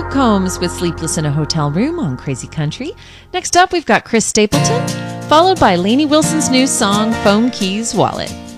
Luke Combs with Sleepless in a Hotel Room on Crazy Country. Next up, we've got Chris Stapleton, followed by Lainey Wilson's new song, Phone Keys Wallet.